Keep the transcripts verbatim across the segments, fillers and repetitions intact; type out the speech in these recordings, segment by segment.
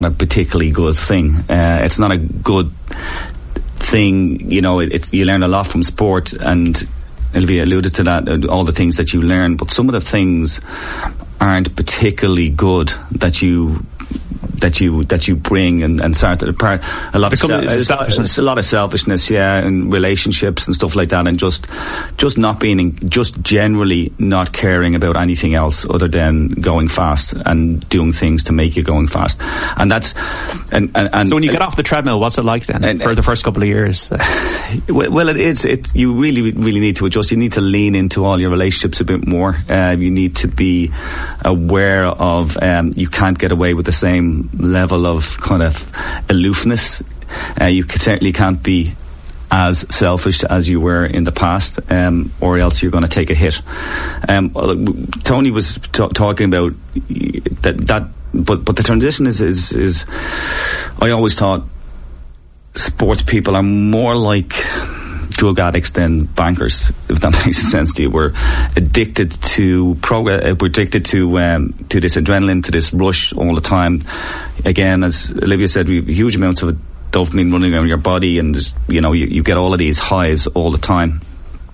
a particularly good thing. Uh, it's not a good thing, you know. It, it's you learn a lot from sport, and Olivia alluded to that, all the things that you learn, but some of the things aren't particularly good that you that you that you bring and, and start to part a lot of sel- selfishness. a lot of selfishness, yeah, and relationships and stuff like that, and just just not being in, just generally not caring about anything else other than going fast and doing things to make you going fast. And that's and, and, and so when you get off the treadmill, what's it like then and, for the first couple of years? well, it is it you really really need to adjust. You need to lean into all your relationships a bit more. Uh, you need to be aware of um, you can't get away with the same level of kind of aloofness. Uh, you can, certainly can't be as selfish as you were in the past, um, or else you're going to take a hit. Um, Tony was t- talking about that, that but but the transition is, is is I always thought sports people are more like drug addicts than bankers, if that makes sense to you. We're addicted to progress. We're addicted to um, to this adrenaline, to this rush all the time. Again, as Olivia said, we have huge amounts of dopamine running around your body, and you know you, you get all of these highs all the time.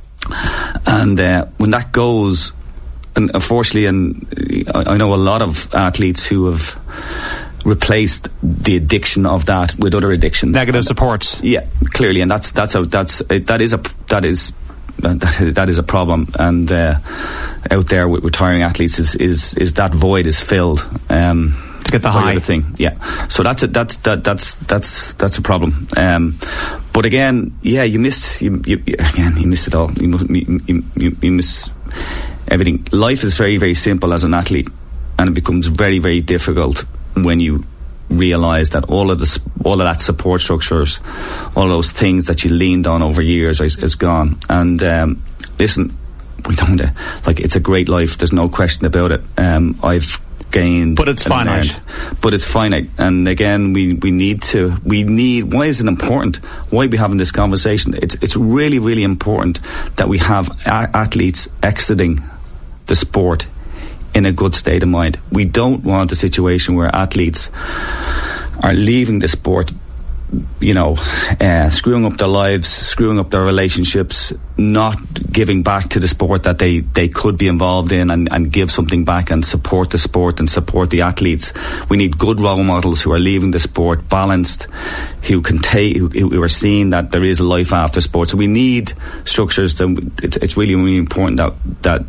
And uh, when that goes, and unfortunately, and I, I know a lot of athletes who have replaced the addiction of that with other addictions, negative supports. Yeah, clearly, and that's that's a that's that is a that is that, that is a problem. And uh, out there with retiring athletes, is is is that void is filled um, to get the high the thing. Yeah, so that's a, that's that that's that's that's a problem. Um, but again, yeah, you miss you, you again you miss it all. You, you, you, you miss everything. Life is very very simple as an athlete, and it becomes very very difficult when you realise that all of the all of that support structures, all those things that you leaned on over years is, is gone. And um, listen, we don't uh, like it's a great life. There's no question about it. Um, I've gained, but it's finite. Learned, but it's finite. And again, we we need to we need. Why is it important? Why are we having this conversation? It's it's really really important that we have a- athletes exiting the sport in a good state of mind. We don't want a situation where athletes are leaving the sport, you know, uh, screwing up their lives, screwing up their relationships, not giving back to the sport that they, they could be involved in, and, and give something back and support the sport and support the athletes. We need good role models who are leaving the sport balanced, who can take, who, who are seeing that there is a life after sport. So we need structures that it's, it's really, really important that, that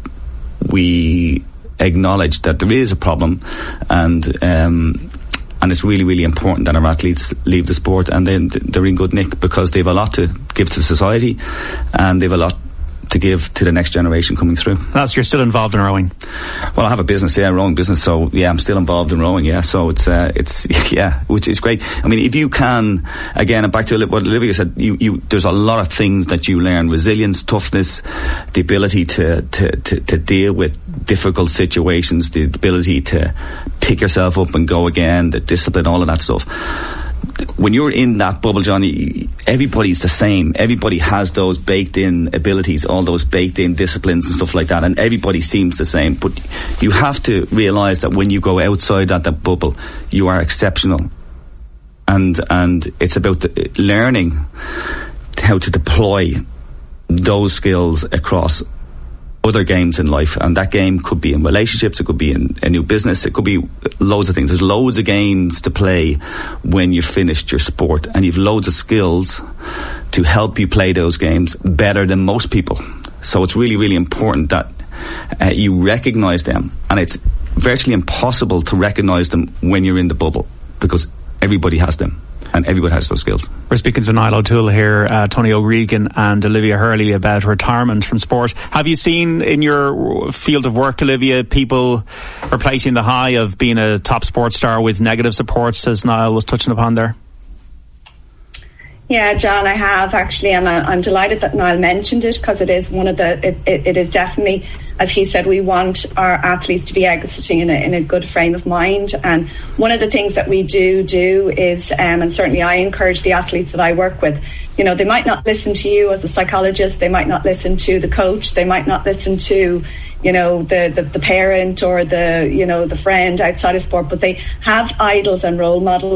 we acknowledge that there is a problem, and um, and it's really really important that our athletes leave the sport and then they're in good nick, because they've a lot to give to society and they've a lot to give to the next generation coming through. That's you're still involved in rowing? Well, I have a business, yeah, rowing business, so yeah, I'm still involved in rowing, yeah. So it's uh, it's yeah, which is great. I mean, if you can, again, back to what Olivia said, you, you there's a lot of things that you learn: resilience, toughness, the ability to to to, to deal with difficult situations, the ability to pick yourself up and go again, the discipline, all of that stuff. When you're in that bubble, Johnny, everybody's the same. Everybody has those baked in abilities, all those baked in disciplines and stuff like that, and everybody seems the same. But you have to realise that when you go outside that, that bubble, you are exceptional. And and it's about the, learning how to deploy those skills across other games in life, and that game could be in relationships, it could be in a new business, it could be loads of things. There's loads of games to play when you've finished your sport, and you've loads of skills to help you play those games better than most people. So it's really really important that uh, you recognise them, and it's virtually impossible to recognise them when you're in the bubble, because everybody has them and everybody has those skills. We're speaking to Niall O'Toole here, uh, Tony O'Regan and Olivia Hurley about retirement from sport. Have you seen in your field of work, Olivia, people replacing the high of being a top sports star with negative supports, as Niall was touching upon there? Yeah, John, I have actually, and I, I'm delighted that Niall mentioned it, because it is one of the, it, it, it is definitely, as he said, we want our athletes to be exiting in a, in a good frame of mind. And one of the things that we do do is, um, and certainly I encourage the athletes that I work with, you know, they might not listen to you as a psychologist, they might not listen to the coach, they might not listen to, you know, the, the, the parent or the, you know, the friend outside of sport, but they have idols and role models